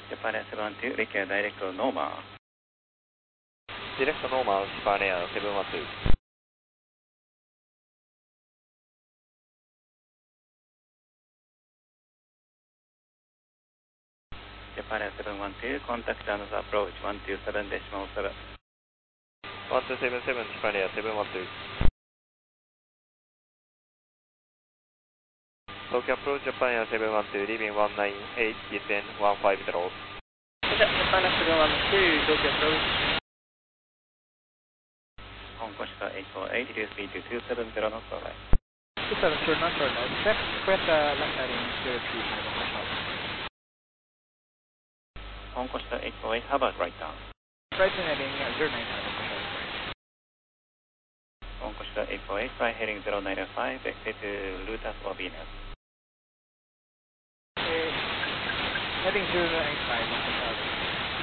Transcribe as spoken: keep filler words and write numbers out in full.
Japan Air seven one two, require direct normal. Direct normal, Japan Air seven one two. Japan Air seven one two, contact another approach one two seven decimal seven. one two seven seven, Japan Air seven one two. Tokyo approach Japan Air seven one two, leaving one nine eight, descend one five zero. Japan Air seven one two, Tokyo approach. Hong Kong Star eight four eight, reduce speed to two seven zero knots, alright. two seven zero knots, alright. Left, press uh, left heading zero three five Hong Kong Star. Hong Kong Star eight four eight, how about right down? Right heading uh, zero nine five Hong Kong Star. Hong Kong Star eight four eight, fly heading zero nine five, exit to Lutas or Venus. Okay. Heading zero nine five Hong Kong Star.